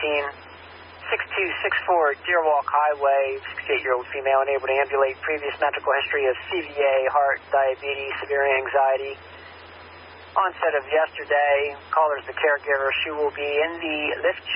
6264 Deerwalk Highway, 68-year-old female, unable to ambulate, previous medical history of CVA, heart, diabetes, severe anxiety. Onset of yesterday, caller's the caregiver. She will be in the lift